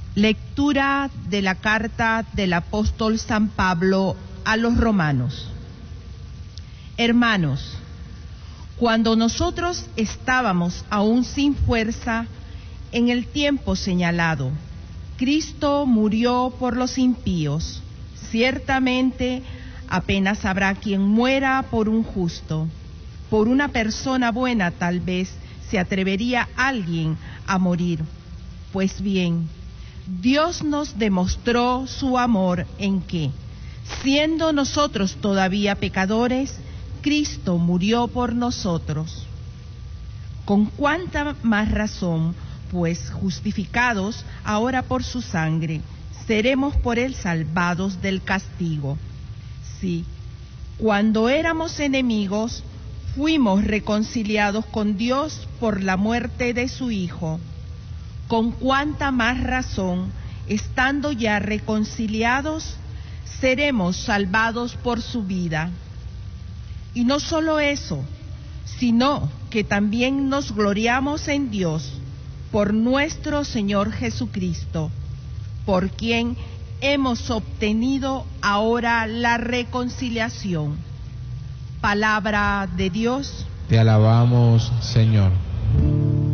Lectura de la carta del apóstol San Pablo a los romanos. Hermanos, cuando nosotros estábamos aún sin fuerza, en el tiempo señalado, Cristo murió por los impíos. Ciertamente, apenas habrá quien muera por un justo. Por una persona buena tal vez se atrevería alguien a morir. Pues bien, Dios nos demostró su amor en que, siendo nosotros todavía pecadores, Cristo murió por nosotros. Con cuánta más razón, pues justificados ahora por su sangre, seremos por él salvados del castigo. Sí, cuando éramos enemigos, fuimos reconciliados con Dios por la muerte de su Hijo. Con cuánta más razón, estando ya reconciliados, seremos salvados por su vida. Y no solo eso, sino que también nos gloriamos en Dios por nuestro Señor Jesucristo, por quien hemos obtenido ahora la reconciliación. Palabra de Dios. Te alabamos, Señor.